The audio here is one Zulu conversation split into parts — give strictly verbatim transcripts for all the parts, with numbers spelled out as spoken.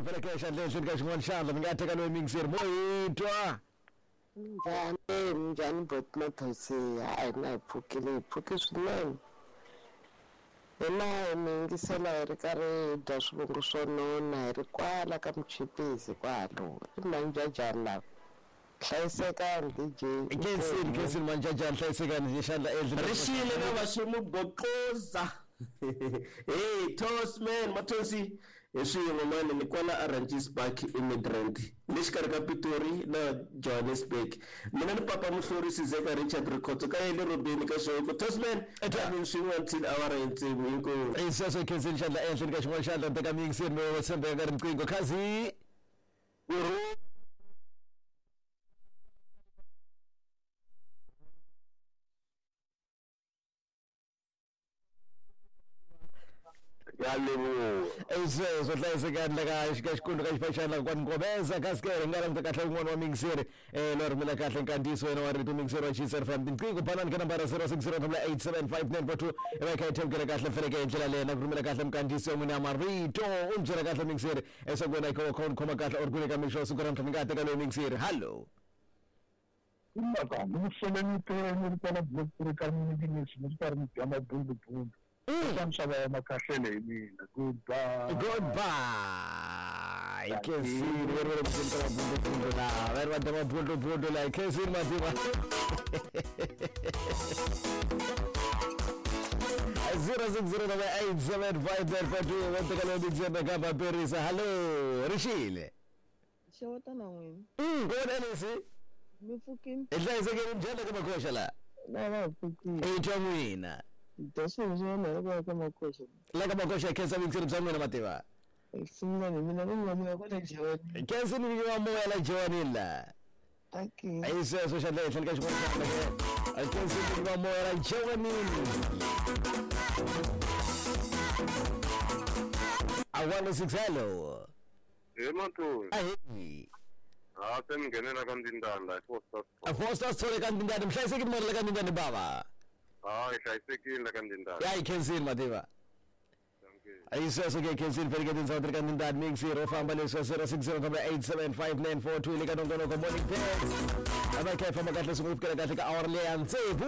phela kesha endleleni kaShimonshandla ngingathe kaloku mingiseri moyitwa njani njani bot mathosi hayi nayiphukile iphukile swinene ena ningisela ri karhi dya swivungu swo nona ri kwala ka muchipisi kwalo i manjajani lava hlayisekani D J Kensini Kensini manjajani hlayisekani yeshadla endleleni Rishile na vashimubokoza hey Toastman Mathosi eswiyin'we mani ni kwala Arranges Park immigrant lexikari ka Pitori na Johannesburg mina ni papa muhlorisi Zeka Richard Rikotso ka yele Robin ka show Toastman etani swin'we until hour yintsevu inko isaso Kensini shadla endleleni kaShimonshandla nteka mingiseri no sembe ka rinqingo khazi yalebo Eso hlayisekani la kahle kaShikundo kaShifashana kwanqobeza kasikere ngala mntu kahle un'wana wa mingiseri eh lo rumela kahle nkandiso wena wa rito mingiseri wa Chisar Fam tinqingo phanani ka nambara zero six zero eight seven five nine four two eka ithemkela kahle mfereke endlela lena kurumela kahle mkandiso wena ya marito unjera kahle mingiseri esokwena ikho khona khoma kahle orkuleka misho sukura mthangate ka lo mingiseri hello Imaka musoleni tene ripana block community nisipari mtama bundu bundu Samsaba makahlele mina goodbye goodbye Kensini wewe mtaka bundu bundu la wewe ndama bundu bundu la Kensini madiba zero six zero eight seven five nine four two wantaka lo dijana kama Perisa hello Rishile Shawata na wena mm kona nisi mifukini ehlazeke njalo kama kosha la na na mifukini ethamwina Dasuzona kwa kama kosha la kama kosha kenza mingiseri msamwena matiba Simna mina ngomama kwa Joni kenza ni wa moya la Joni la Okay ayisa social life hlika Shimonshandla ke kenza ni wa moya la Joni I want to six hello Emanto ayi ah semngenela kaNdindana Foster Foster sole kaNdindana mhlayiseke imali kaNdindana baba ah ihlayisekile kaNdindana yayi Kensini madiba ayiseso ke Kensini phela ke South African indad mix zero famba leso zero six zero eight seven five nine four two leka nongono ko morning test abakhe famba kahle sokupkela kahle ka hour le yantsebu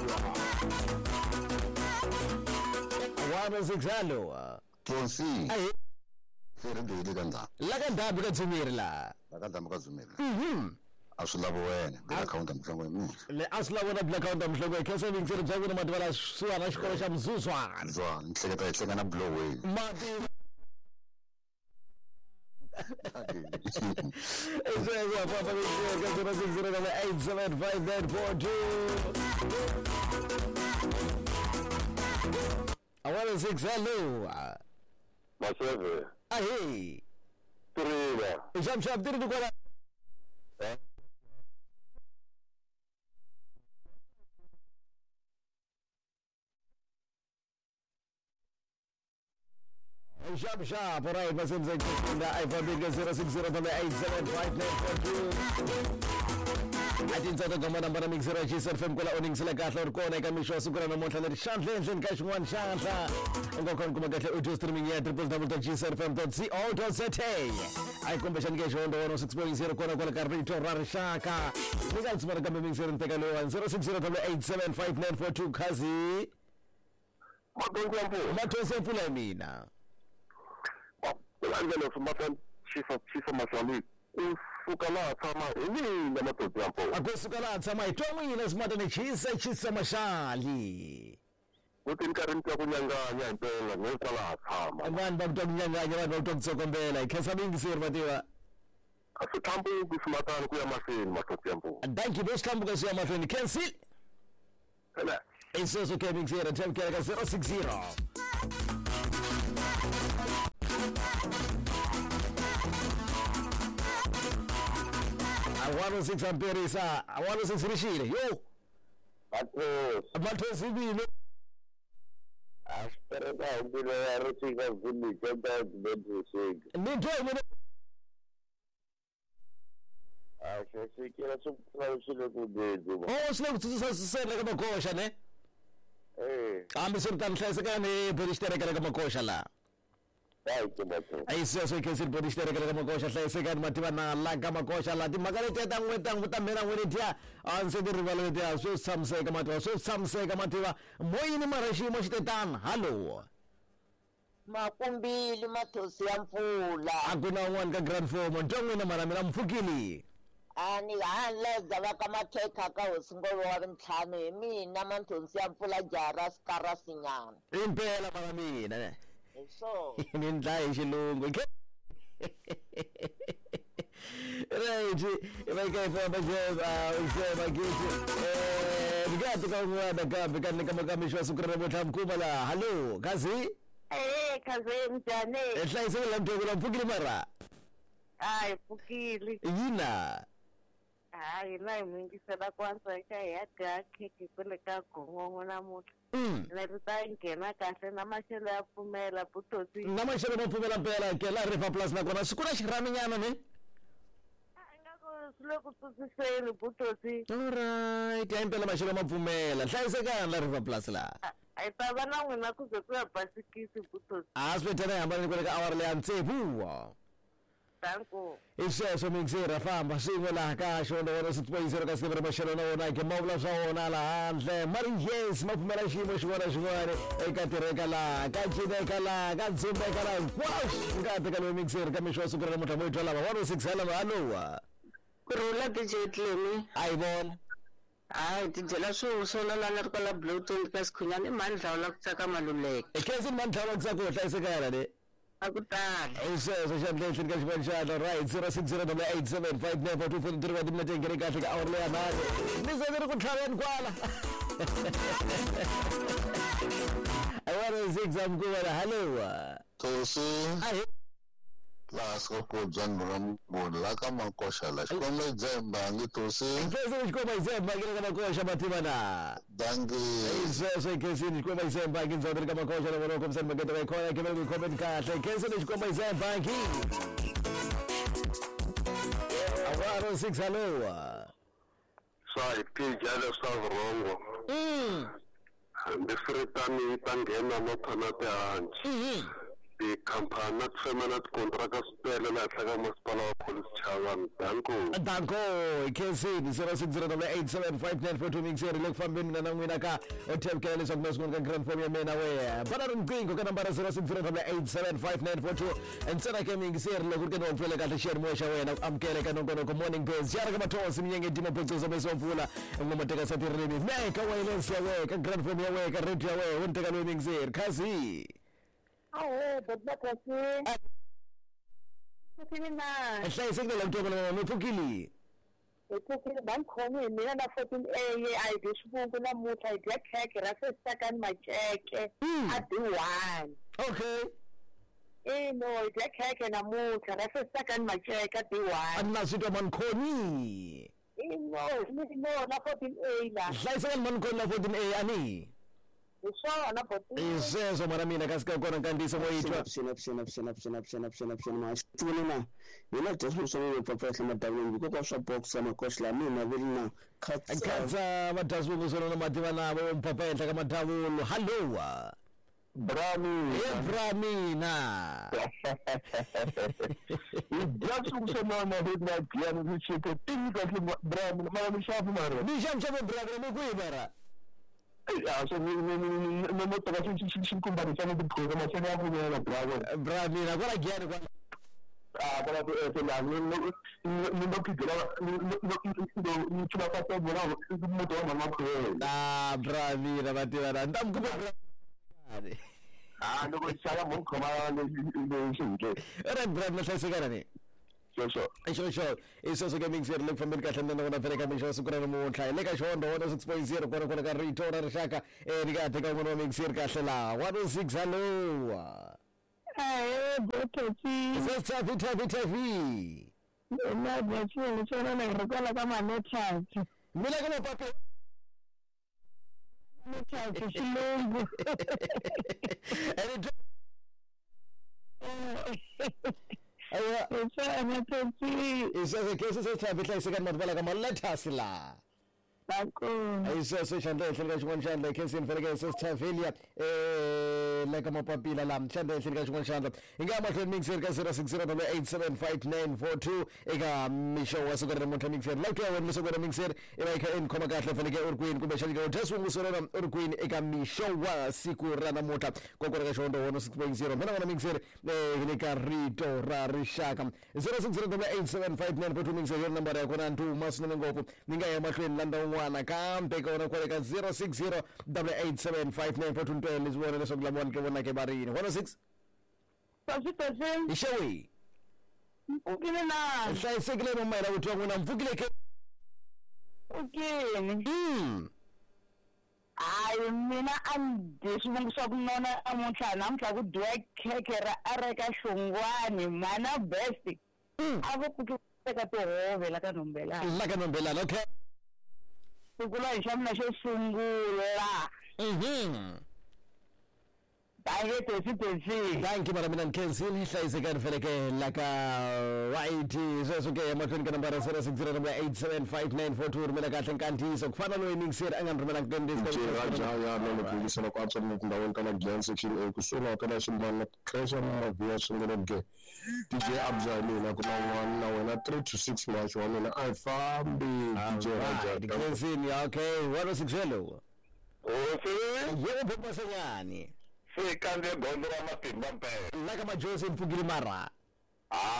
one six hello Kensini ayi serendele kanza la ka ndabi ka Dzumeri la la kanza makazumela mhm asulabo wena bela account mhlango mina le asla bona black account mhlango ke Kensini ngitsere bzakuna madibala suwana xikolo xa Mzuzwana nzwana nihleketa ihleka na blow way madiba Eso es ya papa mi zero six zero eight seven five nine four two I want to six hello Maseve ahi Trila Jam sham diri kwa Sharp sharp, all right, Masim Zek, iPhone Big zero six zero eight seven five nine four two. Atin sa to kama number mix zero Chisar Fam kula oning sila kahlor ko na kami show sukura na motla na shantle len kashwan shantla. Ngo kon kuma gatle audio streaming ya w w w dot chisar fam dot co dot z a. Ay kumbashan ke show ndo one oh six point zero kona kula karrito rarshaka. Nigal sumara kami mix zero ntekalo zero six zero eight seven five nine four two kazi. Matongo Matose pula mina. Angelo Sumatran chief of chief of Masali usukala thama ini lamadoda yapho Akusuka la tsama itomwina simata ni chisa chisa mashali uthi inkarinti yakunyanganya impela ngesala thama abantu bakutokunyanganya abantu bakutokutsokombela ikhesa mingiseri matiwa asithambu kusimatana kuya masini madoda yapho thank you besihambuka siya mahlweni cancel phela isoso ke mingiseri thamkela ka zero six zero one oh six amperisa one oh six rishile yo Matros Matros ibile aspera ubile ya rutika vili kenda bedru sig nito mina ashashikira subtrausile kudedu oh sile kutsisa sisele kama kosha ne eh ambe sirtan hlese kane berishtere kama kosha la hayi ke batho ayisiso ikhensi body shtere ka makosha hlayisekani mativana la ka makosha la timhaka leti ta n'wetanga ku ta mhena n'wini tiya a ndzi ti rivala letiya swo tshamiseka mativa swo tshamiseka mativa moyini mara xiyimo xi tetana hallo Makumbili mathosi ya mpfula. a ku na un'wana ka grand form nto n'wina mara mina mpfukile Ani hanleza va ka matheka ka hosingolo wa ntlhanu hi mina mathosi ya mpfula jara skara sinyana. impela mara mina ne Hi so. ni ndla hi xilungu right vai kai fa ba je ba se ba giti eh ngati ka un'wana kambe ka ni kama kama xwa sukura motha mkuma la hallo kazi Eh kaze mjane. ehlayiseke la mthoko la mpfukile mara Ai pfukile. yina Hayi la yingisela kwanza eka ya gakhe kule ka gongongo namuhla. mm La ruta ngena kahle na maxelo ya pfumela butosi. na maxelo mo pfumela mpela ke la river plus na kona siku na xirhami nyana ne Ingako siloko tsutsiseni butosi. alright ya impela maxelo ma pfumela hlayisekani la river plus la Ai ta va na n'wina ku ze ku ya basikisi butosi. a swi tena hambana kwele ka awara leya ntsevu Danko. i sweswo mixera famba swin'we laha ka xona wona six point zero ka sivera maxelo na wona ke mavula swa wona laha handle mari yes ma pfumela xiyimo xin'wana na xin'wana eka tireka laha ka cineka laha ka dzumbeka laha hinkwaswo nga teka lowu mixera ka mixo wa siku ra namuntlha mo yitwa lava one oh six halava hallowa Kurula D J Tlemi. a yi vona Hayi tijela swo sona lana ri kwala Bluetooth ka sikhunyana i mani dlawula ku tsaka maluleke. ekhensini mani tlhava ku tsako hlayisekana le A ku tala. i sweswo xa ndlehleni ka xivoni xana right zero six zero double eight seven five nine four two four three wa timinete ngeri kahle ka awara leya nharhu ni ze ni ri ku tlhaveni kwala I want to six I'm going hello. Tosi Ai la soko jannu rambo la kama kosha la shkome zemba ngi tosi kesi ni koma izemba ngine kama kosha matimana. dangi Iso so kesi ni koma izemba ngi nzodri kama kosha na wono komsen mageta kwa kona kema ni comment kahle kesi ni koma izemba ngi. I want to six hello. sai pijalo savrongo Mm. ndifritani tangena no thana te hanci Mhm. di kampana tsemana kontraka spele la tlaka masipala wa police chavan danko Danko kesi ni zero six zero eight seven five nine four two mixer look fambe mina na n'wina ka hotel kele leswaku masungula ka grand form ya mina we bana rinqingo ka nambara zero six zero eight seven five nine four two ntsena ke mixer loko ke no pfule kahle share mo xa wena amkele ka nongonoko morning base ya ka mathosi minyenge dimo photo mo somvula ngoma teka sa tirimi meka wireless ya we ka grand form ya we ka radio ya we unteka lo mixer kazi Awu bodla kasi. Kasi na. ehlayisekile la mtoko lo mphukili Ukuthi bangikhome mina na fourteen A ye ayide xivungu namuhla hi dya kheke ra sesakani maceke a D one. okay Eh no hi dya kheke namuhla ra sesakani maceke a D one. anasitwa mankhoni Eh no ni no na fourteen A la. hlayisekile mankhoni la fourteen A ani Isona bodla. isezo mara mina kasika kona nkandisa moyitwa Sina sina sina sina sina sina sina ma sitini na mina jesu sona professor madawini ko swa box ama koshla mina vilina khatsa katsa vadazungu sona na mativa navo mpapa ehenhla ka madavulo hallowa brami ebramina yakusomama hidna piano kuchito tinga brami mara mishafu mara mixavuxavo bravina mi kwihi mara ah so ni ni ni no mo toka sin sin kumbarisha no dikho ma sena ku na bravo bramina kwala giyani kwala ah para que la no no no kidela no no no chuma ka to bona mo to mama ko a bramina vativana ntamukupa ah no ko sala mo koma le shinke ere bramina hlayisekana ni so so Sure, sure. Isso so gaming sir look family ka hlenda na vele ka misho sukura na mutla le ka shondo one oh six point zero kona kona ka rito ra rishaka e ri ka teka ngono mix sir ka hlela one oh six hello Eh, botosi. Is that vita vita v Na botsi le tsona na re kwala ka manethatsi. mina ka papa Manethatsi silungu. and aya Esa manethatsi. isa se kesi se thabi hlaisekana matvala ka maletasi la Akho. ayiseso Shandla ehleleka xin'wana Shandla ekhensini faneke sesithavelia eh la ka mapapila la Shandla ehleleka xin'wana Shandla inga mahlweni mixer ka zero six zero eight seven five nine four two eka misho wa sokora motha mixer la ku wena sokora mixer eba ka en khoma kahle faneke urkwini kumbe shalika ujesu ngusorona urkwini eka misho wa siku ra namuhla kokora ka shondo one six point zero mina wona mixer eh le ka rito ra rishaka zero six zero eight seven five nine four two mixer your number ya kona ntu masino ngopfu ninga ya mahlweni landa un'wana kambe kona kwale ka zero six zero eight seven five nine four two ntwele zibona leswaku lamona ke bona ke barini one oh six Pasipasi. ishewe Ukile na. hlayisekile nomayela ukuthi wanguna mvukile ke Ukile. mm Hayi mina andisibongo sokunona namuhla namhla kudwa kheke ra areka hlungwane mana best. Avo kutheka tohove la kanombela. la ka nombelana okay Ukula ishamna shesungula. mhm Bange tesi tesi. thank you madam Nkensini hlayisekani feleke la ka right seso ke emahlweni ka number zero six zero eight seven five nine four two rumela kahle nkantiso kufana lo eningsir anganirumela nkandisi njengajaya nolubhekisela kwathi endaweni kana Glen section A kusona kana ximbana xesha na via swinene ke D J Abzalina kuna one na wena three to six match wa mina a fambi D J Raja Nkensini okay one oh six hello ofe yebo phupha senyani fika nge gondo ra matimba mpela la ka majosi mfugile mara ah